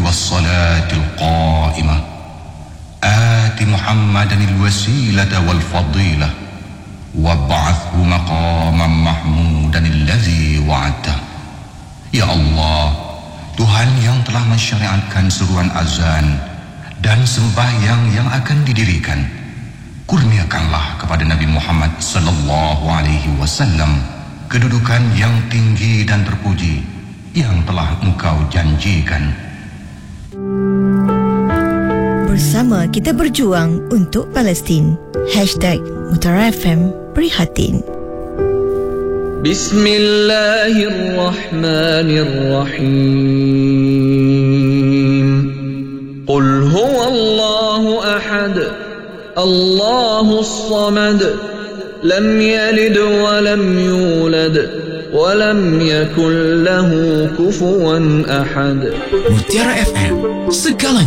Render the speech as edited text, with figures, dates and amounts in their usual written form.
والصلاة القائمة آت محمدا الوسيلة والفضيلة وابعثه مقاما محمودا الذي وعدته. Ya Allah, Tuhan yang telah mensyariatkan seruan azan dan sembahyang yang akan didirikan, kurniakanlah kepada Nabi Muhammad sallallahu alaihi wasallam kedudukan yang tinggi dan terpuji yang telah Engkau janjikan. Bersama kita berjuang untuk Palestin. #Mutara FM Prihatin. Bismillahirrahmanirrahim. Qul huwallahu ahad, Allahus samad, lam yalid wa lam yulad wa lam yakul lahu kufuwan ahad. Mutiara FM, segalanya